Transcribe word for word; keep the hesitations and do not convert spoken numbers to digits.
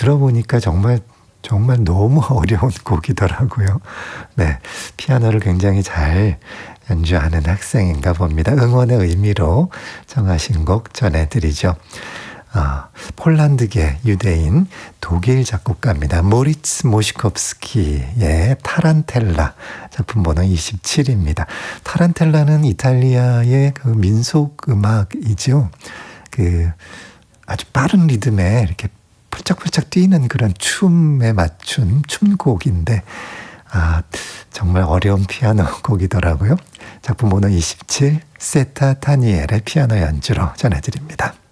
들어보니까 정말 정말 너무 어려운 곡이더라고요. 네, 피아노를 굉장히 잘 연주하는 학생인가 봅니다. 응원의 의미로 정하신 곡 전해드리죠. 아, 폴란드계 유대인 독일 작곡가입니다. 모리츠 모시콥스키의 타란텔라, 작품 번호 이십칠입니다. 타란텔라는 이탈리아의 그 민속 음악이죠. 그 아주 빠른 리듬에 이렇게 펄짝펄짝 뛰는 그런 춤에 맞춘 춤곡인데, 아, 정말 어려운 피아노 곡이더라고요. 작품 번호 이십칠, 세타 타니엘의 피아노 연주로 전해드립니다.